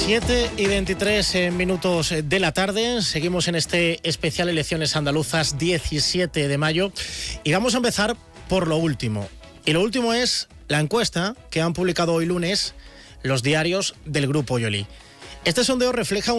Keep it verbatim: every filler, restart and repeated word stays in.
siete y veintitrés minutos de la tarde. Seguimos en este especial Elecciones Andaluzas diecisiete de mayo y vamos a empezar por lo último. Y lo último es la encuesta que han publicado hoy lunes los diarios del Grupo Yoli. Este sondeo refleja un